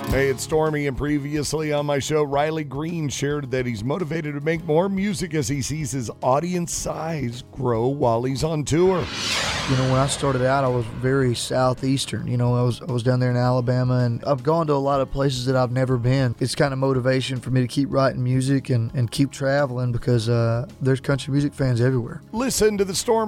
Hey, it's Stormy, and previously on my show, Riley Green shared that he's motivated to make more music as he sees his audience size grow while he's on tour. You know, when I started out, I was very southeastern. You know, I was down there in Alabama, and I've gone to a lot of places that I've never been. It's kind of motivation for me to keep writing music and keep traveling because there's country music fans everywhere. Listen to the Stormy